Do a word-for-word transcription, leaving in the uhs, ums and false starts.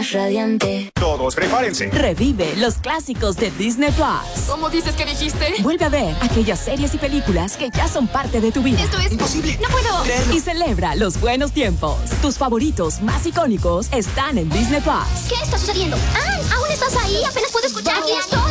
más radiante. Todos prepárense. Revive los clásicos de Disney Plus. ¿Cómo dices que dijiste? Vuelve a ver aquellas series y películas que ya son parte de tu vida. Esto es imposible. No puedo. Y celebra los buenos tiempos. Tus favoritos más icónicos están en Disney Plus. ¿Qué está sucediendo? ¡Ah! ¿Aún estás ahí? Apenas puedo escuchar. ¡Aquí estoy!